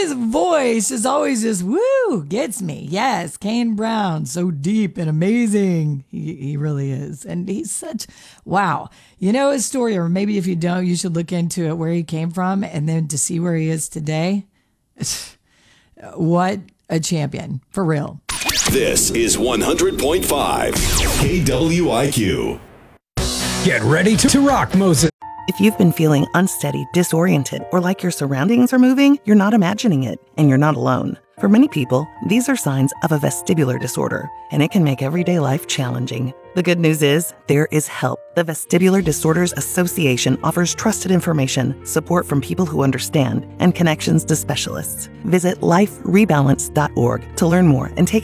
his voice is always just woo, gets me. Yes, Kane Brown, so deep and amazing. He really is. And he's such, wow. You know his story, or maybe if you don't, you should look into it, where he came from, and then to see where he is today. What a champion, for real. This is 100.5 KWIQ. Get ready to rock, Moses. If you've been feeling unsteady, disoriented, or like your surroundings are moving, you're not imagining it, and you're not alone. For many people, these are signs of a vestibular disorder, and it can make everyday life challenging. The good news is, there is help. The Vestibular Disorders Association offers trusted information, support from people who understand, and connections to specialists. Visit liferebalance.org to learn more and take